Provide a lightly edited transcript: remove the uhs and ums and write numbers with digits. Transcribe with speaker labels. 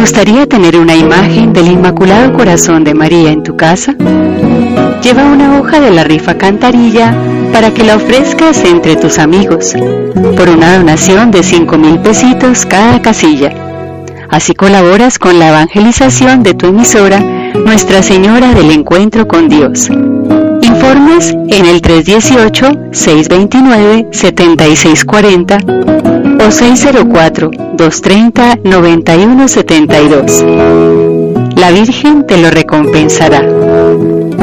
Speaker 1: gustaría tener una imagen del Inmaculado Corazón de María en tu casa? Lleva una hoja de la rifa Cantarilla para que la ofrezcas entre tus amigos, por una donación de 5,000 pesitos cada casilla. Así colaboras con la evangelización de tu emisora, Nuestra Señora del Encuentro con Dios. Informes en el 318-629-7640 o 604-230-9172. La Virgen te lo recompensará.